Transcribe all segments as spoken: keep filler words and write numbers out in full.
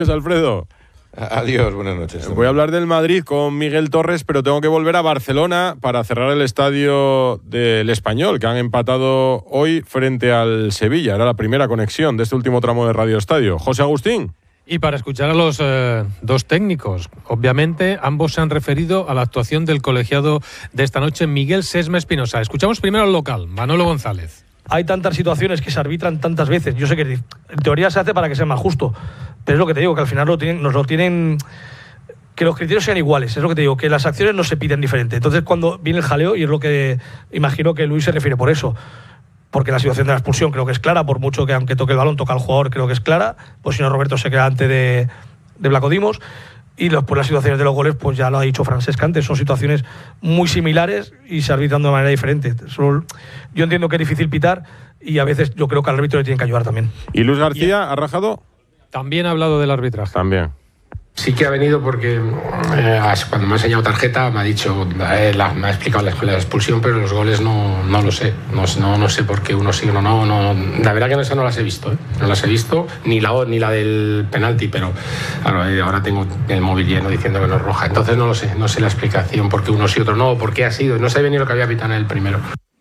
Alfredo. Adiós, buenas noches. Voy a hablar del Madrid con Miguel Torres, pero tengo que volver a Barcelona para cerrar el estadio del Español, que han empatado hoy frente al Sevilla. Era la primera conexión de este último tramo de Radio Estadio. José Agustín. Y para escuchar a los eh, dos técnicos, obviamente ambos se han referido a la actuación del colegiado de esta noche, Miguel Sesma Espinosa. Escuchamos primero al local, Manolo González. Hay tantas situaciones que se arbitran tantas veces. Yo sé que en teoría se hace para que sea más justo, pero es lo que te digo, que al final lo tienen, nos lo tienen... Que los criterios sean iguales, es lo que te digo, que las acciones no se piden diferente. Entonces cuando viene el jaleo, y es lo que imagino que Luis se refiere por eso, porque la situación de la expulsión creo que es clara, por mucho que aunque toque el balón, toca al jugador, creo que es clara, pues si no Roberto se queda antes de, de Blanco Dimos. Y después las situaciones de los goles, pues ya lo ha dicho Francesc antes, son situaciones muy similares y se arbitran de manera diferente. Solo, yo entiendo que es difícil pitar y a veces yo creo que al árbitro le tienen que ayudar también. ¿Y Luis García ha rajado? También ha hablado del arbitraje. También. Sí que ha venido porque eh, cuando me ha enseñado tarjeta me ha dicho, eh, la, me ha explicado la, la expulsión, pero los goles no, no lo sé. No, no, no sé por qué uno sí o uno no, no. La verdad que no, esa no las he visto, ¿eh? No las he visto, ni la, ni la del penalti, pero claro, eh, ahora tengo el móvil lleno diciendo que no es roja. Entonces no lo sé, no sé la explicación, por qué uno sí, otro no, por qué ha sido. No sabía ni lo que había pitado en el primero.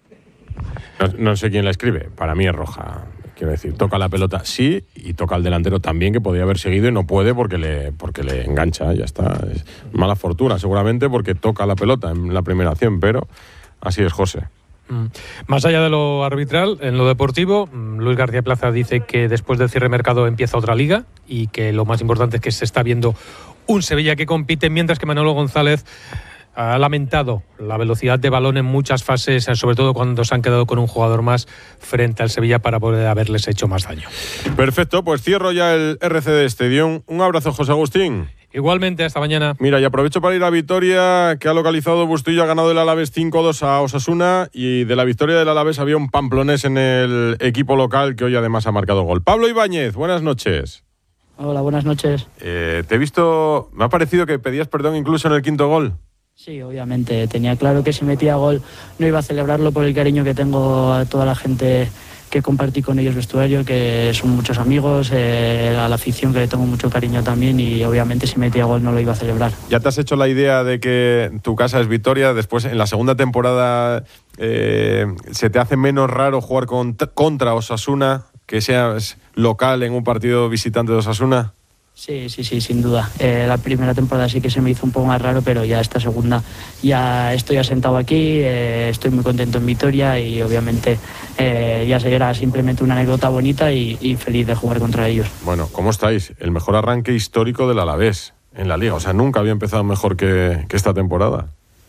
No, no sé quién la escribe, para mí es roja. Quiero decir, toca la pelota sí y toca al delantero también, que podía haber seguido y no puede porque le, porque le engancha, ya está. Es mala fortuna seguramente porque toca la pelota en la primera acción, pero así es José. Mm. Más allá de lo arbitral, en lo deportivo, Luis García Plaza dice que después del cierre de mercado empieza otra liga y que lo más importante es que se está viendo un Sevilla que compite, mientras que Manolo González ha lamentado la velocidad de balón en muchas fases, sobre todo cuando se han quedado con un jugador más frente al Sevilla para poder haberles hecho más daño. Perfecto, pues cierro ya el R C D Stadium. Un abrazo, José Agustín. Igualmente, hasta mañana. Mira, y aprovecho para ir a Vitoria, que ha localizado Bustillo, ha ganado el Alavés cinco dos a Osasuna, y de la victoria del Alavés había un pamplonés en el equipo local que hoy además ha marcado gol. Pablo Ibáñez, buenas noches. Hola, buenas noches. Eh, te he visto, me ha parecido que pedías perdón incluso en el quinto gol. Sí, obviamente. Tenía claro que si metía gol no iba a celebrarlo por el cariño que tengo a toda la gente que compartí con ellos vestuario, que son muchos amigos, eh, a la afición que le tengo mucho cariño también, y obviamente si metía gol no lo iba a celebrar. ¿Ya te has hecho la idea de que tu casa es Vitoria? Después, en la segunda temporada, eh, ¿se te hace menos raro jugar con, contra Osasuna, que seas local en un partido visitante de Osasuna? Sí, sí, sí, sin duda. Eh, la primera temporada sí que se me hizo un poco más raro, pero ya esta segunda ya estoy asentado aquí, eh, estoy muy contento en Vitoria y obviamente eh, ya será simplemente una anécdota bonita y, y feliz de jugar contra ellos. Bueno, ¿cómo estáis? El mejor arranque histórico del Alavés en la Liga. O sea, nunca había empezado mejor que, que esta temporada.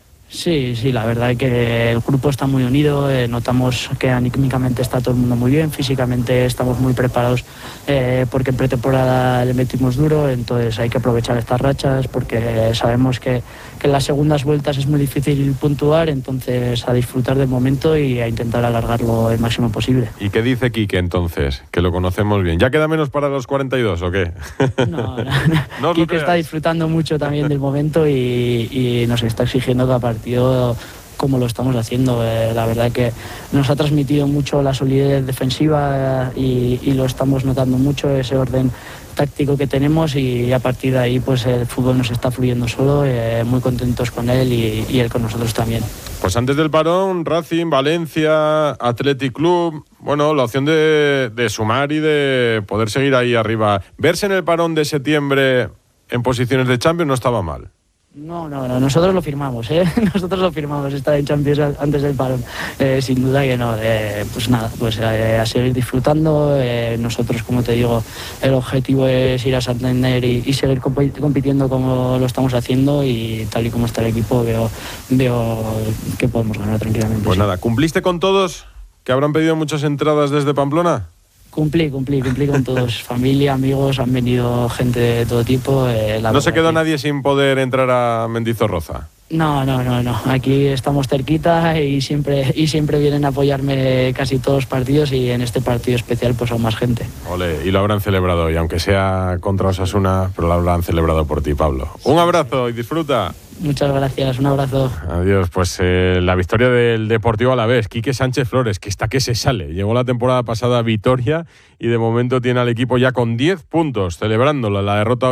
Sí, sí, la verdad es que el grupo está muy unido, eh, notamos que anímicamente está todo el mundo muy bien, físicamente estamos muy preparados eh, porque en pretemporada le metimos duro, entonces hay que aprovechar estas rachas porque sabemos que, que en las segundas vueltas es muy difícil puntuar, entonces a disfrutar del momento y a intentar alargarlo el máximo posible. ¿Y qué dice Quique entonces? Que lo conocemos bien. ¿Ya queda menos para los cuarenta y dos o qué? No, no, no. no Quique está disfrutando mucho también del momento y, y nos está exigiendo que a partir como lo estamos haciendo. Eh, la verdad que nos ha transmitido mucho la solidez defensiva eh, y, y lo estamos notando mucho, ese orden táctico que tenemos, y a partir de ahí pues el fútbol nos está fluyendo solo, eh, muy contentos con él y, y él con nosotros también. Pues antes del parón, Racing, Valencia, Athletic Club, bueno, la opción de, de sumar y de poder seguir ahí arriba. Verse en el parón de septiembre en posiciones de Champions no estaba mal. No, no, no, nosotros lo firmamos, ¿eh? Nosotros lo firmamos, estar en Champions antes del parón. Eh, sin duda que no, eh, pues nada, pues eh, a seguir disfrutando. Eh, nosotros, como te digo, el objetivo es ir a Santander y, y seguir comp- compitiendo como lo estamos haciendo, y tal y como está el equipo veo, veo que podemos ganar tranquilamente. Pues sí. Nada, ¿cumpliste con todos? ¿Que habrán pedido muchas entradas desde Pamplona? Cumplí, cumplí, cumplí con todos. Familia, amigos, han venido gente de todo tipo. Eh, la ¿No se quedó que... nadie sin poder entrar a Mendizorroza? No, no, no, no. Aquí estamos cerquita y siempre, y siempre vienen a apoyarme casi todos los partidos, y en este partido especial pues aún más gente. Ole, y lo habrán celebrado hoy, aunque sea contra Osasuna, pero lo habrán celebrado por ti, Pablo. Un abrazo y disfruta. Muchas gracias, un abrazo. Adiós. Pues eh, la victoria del Deportivo Alavés, Quique Sánchez Flores, que está que se sale. Llegó la temporada pasada a Vitoria y de momento tiene al equipo ya con diez puntos, celebrándola la derrota